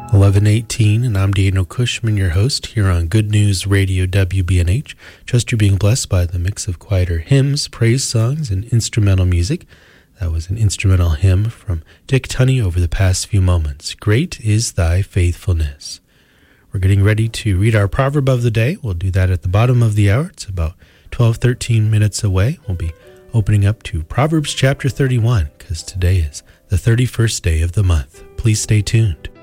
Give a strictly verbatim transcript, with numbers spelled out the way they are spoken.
eleven eighteen, and I'm Daniel Cushman, your host here on Good News Radio W B N H. Trust you're being blessed by the mix of quieter hymns, praise songs, and instrumental music. That was an instrumental hymn from Dick Tunney over the past few moments. Great is thy faithfulness. We're getting ready to read our proverb of the day. We'll do that at the bottom of the hour. It's about twelve, thirteen minutes away. We'll be opening up to Proverbs chapter thirty-one, because today is the thirty-first day of the month. Please stay tuned.